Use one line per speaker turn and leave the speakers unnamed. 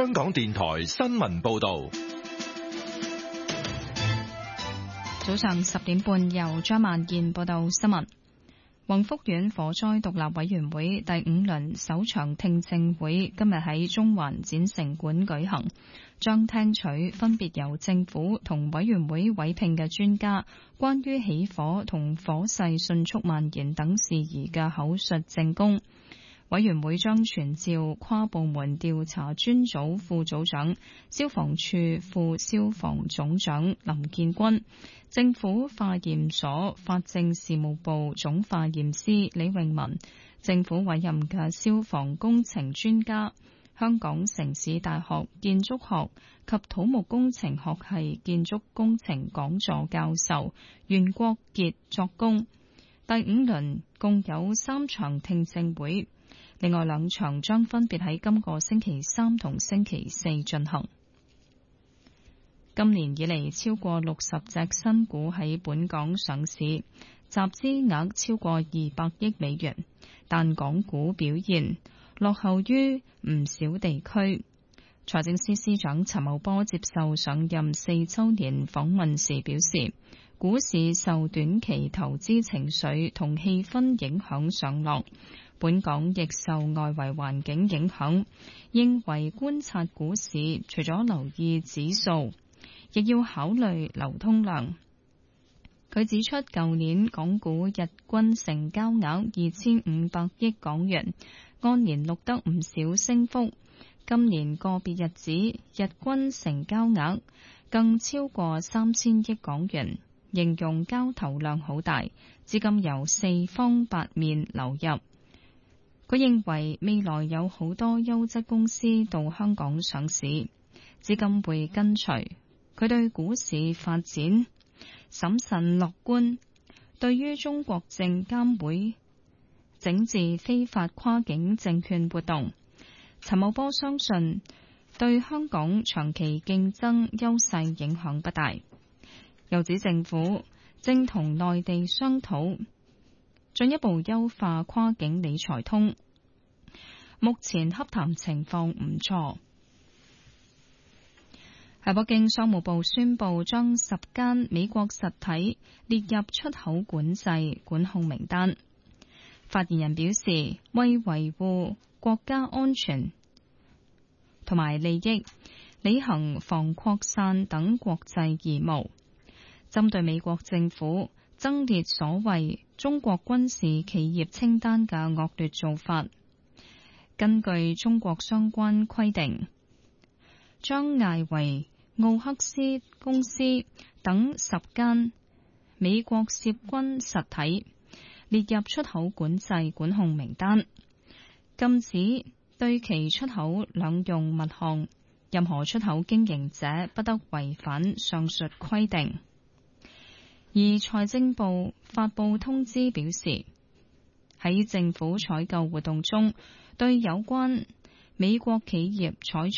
香港電台新聞報道。
早上10點半，由張萬燕報道新聞。宏福苑火災獨立委員會第5輪首場聽證會今日喺中環展城館舉行，將聽取分別由政府同委員會委聘嘅專家關於起火同火勢迅速蔓延等事宜嘅口述證供。委員會將傳召跨部門調查專組副組長、消防處副消防總長林建軍、政府化驗所法證事務部總化驗師李永文、政府委任嘅消防工程專家、香港城市大學建築學及土木工程學系建築工程講座教授袁國傑作供。第5輪共有3場聽證會。另外2場將分別喺今個星期3同星期4進行。今年以嚟，超過60隻新股喺本港上市，集資額超過200億美元，但港股表現落後於唔少地區。財政司司長陳茂波接受上任4週年訪問時表示，股市受短期投資情緒同氣氛影響上落，本港亦受外圍環境影響，認為觀察股市除咗留意指數，亦要考慮流通量。佢指出，舊年港股日均成交額2500億港元，按年錄得唔少升幅。今年個別日子日均成交額更超過3000億港元，形容交投量好大，資金由四方八面流入。佢認為未來有好多優質公司到香港上市，資金會跟隨。佢對股市發展審慎樂觀，對於中國證監會整治非法跨境證券活動，陳茂波相信對香港長期競爭優勢影響不大。又指政府正同內地商討進一步優化跨境理財通，目前洽談情況唔錯。喺北京，商務部宣布將10間美國實體列入出口管制管控名單。發言人表示，為維護國家安全同埋利益，履行防擴散等國際義務，針對美國政府增列所謂中國軍事企業清單嘅惡劣做法，根據中國相關規定，將艾維奧克斯公司等10間美國涉軍實體列入出口管制管控名單，禁止對其出口兩用物項，任何出口經營者不得違反上述規定。而財政部發布通知表示，喺政府採購活動中，對有關美國企業採取